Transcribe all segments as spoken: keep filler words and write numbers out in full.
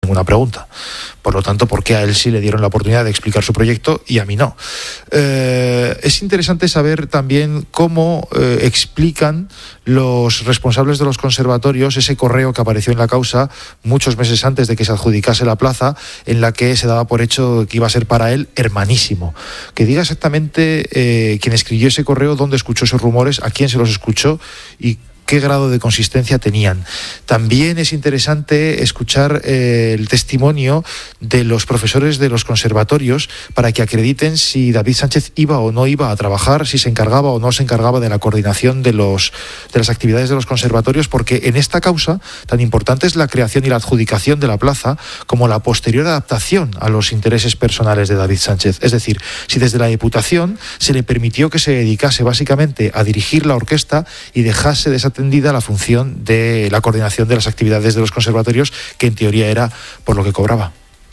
ninguna pregunta. Por lo tanto, ¿por qué a él sí le dieron la oportunidad de explicar su proyecto y a mí no? Eh, es interesante saber también cómo eh, explican los responsables de los conservatorios ese correo que apareció en la causa muchos meses antes de que se adjudicase la plaza, en la que se daba por hecho que iba a ser para él hermanísimo. Que diga exactamente eh, quién escribió ese correo, dónde escuchó esos rumores, a quién se los escuchó y qué grado de consistencia tenían. También es interesante escuchar eh, el testimonio de los profesores de los conservatorios para que acrediten si David Sánchez iba o no iba a trabajar, si se encargaba o no se encargaba de la coordinación de, los, de las actividades de los conservatorios, porque en esta causa tan importante es la creación y la adjudicación de la plaza como la posterior adaptación a los intereses personales de David Sánchez. Es decir, si desde la Diputación se le permitió que se dedicase básicamente a dirigir la orquesta y dejase desatendida la función de la coordinación de las actividades de los conservatorios, que en teoría era por lo que cobraba.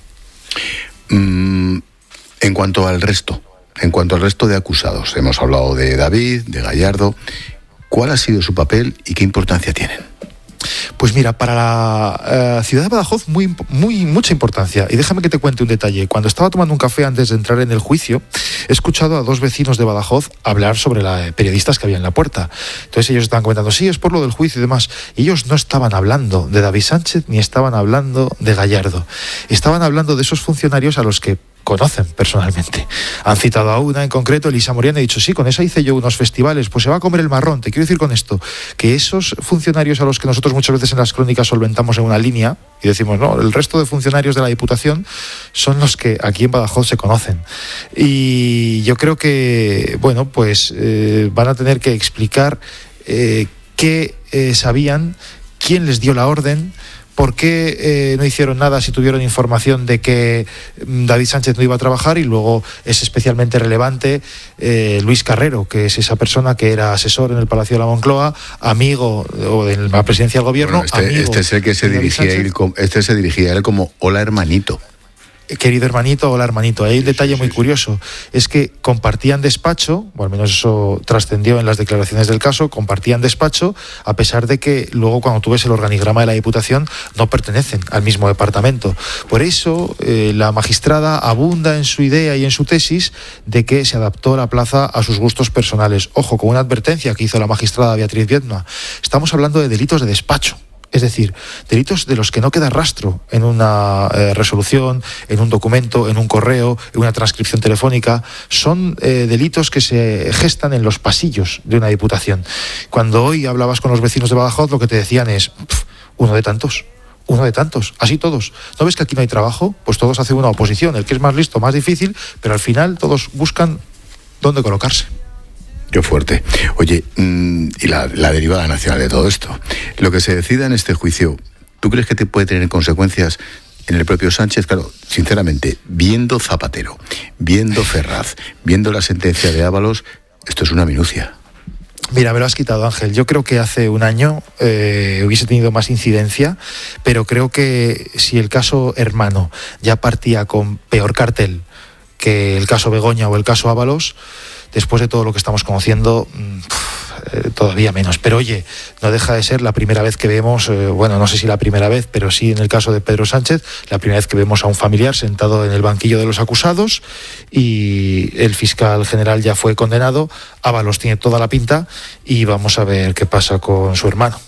Mm, en cuanto al resto, en cuanto al resto de acusados, hemos hablado de David, de Gallardo. ¿Cuál ha sido su papel y qué importancia tienen? Pues mira, para la uh, ciudad de Badajoz muy, muy, mucha importancia. Y déjame que te cuente un detalle. Cuando estaba tomando un café antes de entrar en el juicio, he escuchado a dos vecinos de Badajoz hablar sobre los periodistas que había en la puerta. Entonces ellos estaban comentando, sí, es por lo del juicio y demás. Y ellos no estaban hablando de David Sánchez ni estaban hablando de Gallardo. Estaban hablando de esos funcionarios a los que conocen personalmente. Han citado a una en concreto, Elisa Morián, ha dicho, sí, con esa hice yo unos festivales, pues se va a comer el marrón. Te quiero decir con esto, que esos funcionarios a los que nosotros muchas veces en las crónicas solventamos en una línea y decimos, no, el resto de funcionarios de la Diputación son los que aquí en Badajoz se conocen. Y yo creo que, bueno, pues eh, van a tener que explicar eh, qué eh, sabían, quién les dio la orden, ¿por qué eh, no hicieron nada si tuvieron información de que David Sánchez no iba a trabajar? Y luego es especialmente relevante eh, Luis Carrero, que es esa persona que era asesor en el Palacio de la Moncloa, amigo o de la presidencia del gobierno. Bueno, este, este es el que se dirigía él, este se dirigía a él como hola hermanito. Querido hermanito, hola hermanito. Hay un detalle muy curioso, es que compartían despacho, o al menos eso trascendió en las declaraciones del caso, compartían despacho, a pesar de que luego cuando tú ves el organigrama de la Diputación no pertenecen al mismo departamento. Por eso eh, la magistrada abunda en su idea y en su tesis de que se adaptó la plaza a sus gustos personales. Ojo, con una advertencia que hizo la magistrada Beatriz Viedma. Estamos hablando de delitos de despacho. Es decir, delitos de los que no queda rastro en una eh, resolución, en un documento, en un correo, en una transcripción telefónica. Son eh, delitos que se gestan en los pasillos de una diputación. Cuando hoy hablabas con los vecinos de Badajoz, lo que te decían es, pff, uno de tantos. Uno de tantos, así todos. ¿No ves que aquí no hay trabajo? Pues todos hacen una oposición, el que es más listo, más difícil, pero al final todos buscan dónde colocarse. Qué fuerte. Oye, mmm, y la, la derivada nacional de todo esto. Lo que se decida en este juicio, ¿tú crees que te puede tener consecuencias en el propio Sánchez? Claro, sinceramente, viendo Zapatero, viendo Ferraz, viendo la sentencia de Ábalos, esto es una minucia. Mira, me lo has quitado, Ángel. Yo creo que hace un año eh, hubiese tenido más incidencia, pero creo que si el caso Hermano ya partía con peor cartel que el caso Begoña o el caso Ábalos, después de todo lo que estamos conociendo, eh, todavía menos. Pero oye, no deja de ser la primera vez que vemos, eh, bueno, no sé si la primera vez, pero sí en el caso de Pedro Sánchez, la primera vez que vemos a un familiar sentado en el banquillo de los acusados, y el fiscal general ya fue condenado. Ábalos tiene toda la pinta y vamos a ver qué pasa con su hermano.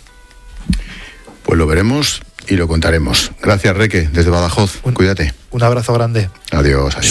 Pues lo veremos y lo contaremos. Gracias, Reque, desde Badajoz. Un, Cuídate. Un abrazo grande. Adiós, adiós.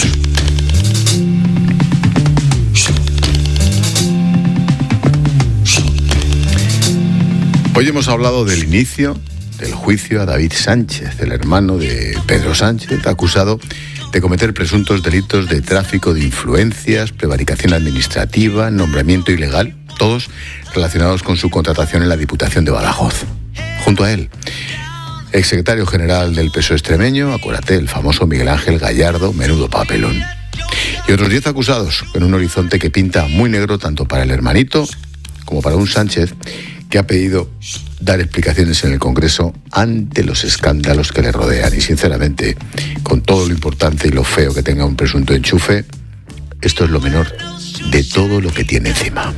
Hoy hemos hablado del inicio del juicio a David Sánchez, el hermano de Pedro Sánchez, acusado de cometer presuntos delitos de tráfico de influencias, prevaricación administrativa, nombramiento ilegal, todos relacionados con su contratación en la Diputación de Badajoz. Junto a él, exsecretario general del P S O E extremeño, acuérdate, el famoso Miguel Ángel Gallardo, menudo papelón. Y otros diez acusados, con un horizonte que pinta muy negro tanto para el hermanito como para un Sánchez que ha pedido dar explicaciones en el Congreso ante los escándalos que le rodean. Y sinceramente, con todo lo importante y lo feo que tenga un presunto enchufe, esto es lo menor de todo lo que tiene encima.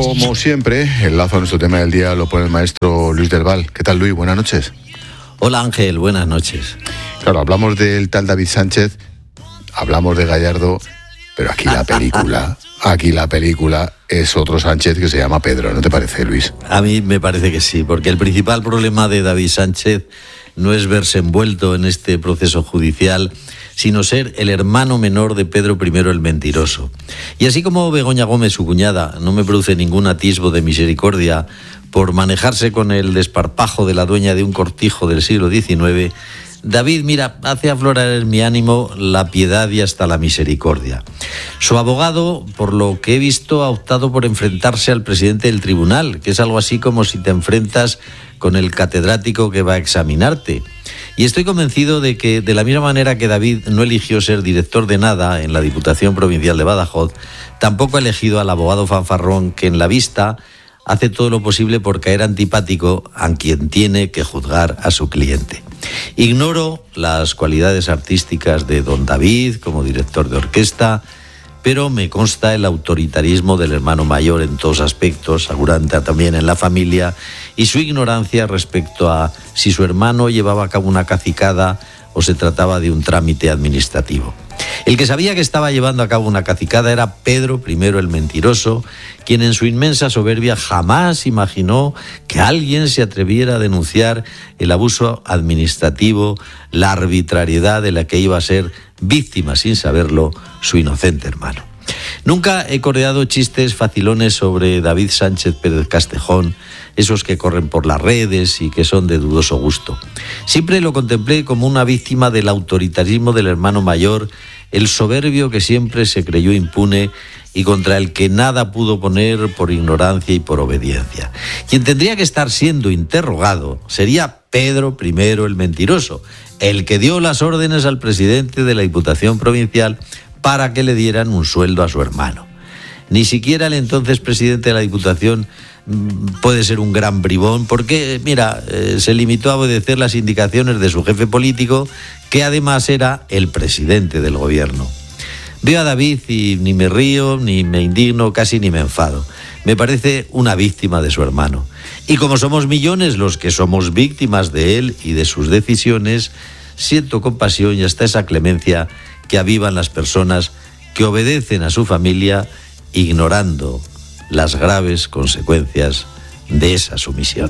Como siempre, el lazo a nuestro tema del día lo pone el maestro Luis del Val. ¿Qué tal, Luis? Buenas noches. Hola, Ángel. Buenas noches. Claro, hablamos del tal David Sánchez, hablamos de Gallardo, pero aquí la película, aquí la película es otro Sánchez que se llama Pedro, ¿no te parece, Luis? A mí me parece que sí, porque el principal problema de David Sánchez no es verse envuelto en este proceso judicial, sino ser el hermano menor de Pedro primero el Mentiroso. Y así como Begoña Gómez, su cuñada, no me produce ningún atisbo de misericordia por manejarse con el desparpajo de la dueña de un cortijo del siglo diecinueve, David, mira, hace aflorar en mi ánimo la piedad y hasta la misericordia. Su abogado, por lo que he visto, ha optado por enfrentarse al presidente del tribunal, que es algo así como si te enfrentas con el catedrático que va a examinarte. Y estoy convencido de que, de la misma manera que David no eligió ser director de nada en la Diputación Provincial de Badajoz, tampoco ha elegido al abogado fanfarrón que en la vista hace todo lo posible por caer antipático a quien tiene que juzgar a su cliente. Ignoro las cualidades artísticas de don David como director de orquesta, pero me consta el autoritarismo del hermano mayor en todos aspectos, seguramente también en la familia, y su ignorancia respecto a si su hermano llevaba a cabo una cacicada o se trataba de un trámite administrativo. El que sabía que estaba llevando a cabo una cacicada era Pedro primero el Mentiroso, quien en su inmensa soberbia jamás imaginó que alguien se atreviera a denunciar el abuso administrativo, la arbitrariedad de la que iba a ser víctima sin saberlo su inocente hermano. Nunca he coreado chistes facilones sobre David Sánchez Pérez Castejón, esos que corren por las redes y que son de dudoso gusto. Siempre lo contemplé como una víctima del autoritarismo del hermano mayor, el soberbio que siempre se creyó impune y contra el que nada pudo poner por ignorancia y por obediencia. Quien tendría que estar siendo interrogado sería Pedro primero el Mentiroso, el que dio las órdenes al presidente de la Diputación Provincial para que le dieran un sueldo a su hermano. Ni siquiera el entonces presidente de la Diputación puede ser un gran bribón porque, mira, eh, se limitó a obedecer las indicaciones de su jefe político, que además era el presidente del gobierno. Veo a David y ni me río, ni me indigno, casi ni me enfado. Me parece una víctima de su hermano. Y como somos millones los que somos víctimas de él y de sus decisiones, siento compasión y hasta esa clemencia que avivan las personas que obedecen a su familia ignorando las graves consecuencias de esa sumisión.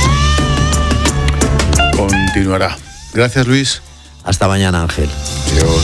Continuará. Gracias, Luis. Hasta mañana, Ángel. Adiós.